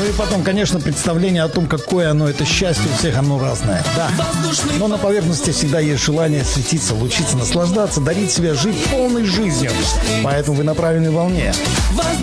и потом, конечно, представление о том, какое оно, это счастье, у всех оно разное. Да. Но на поверхности всегда есть желание светиться, лучиться, наслаждаться, дарить себя, жить полной жизнью. Поэтому вы на правильной волне.